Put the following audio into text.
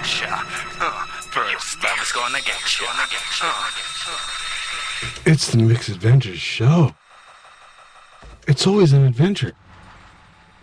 ya. First, I was gonna get ya. It's the Mixed Adventures show. It's always an adventure.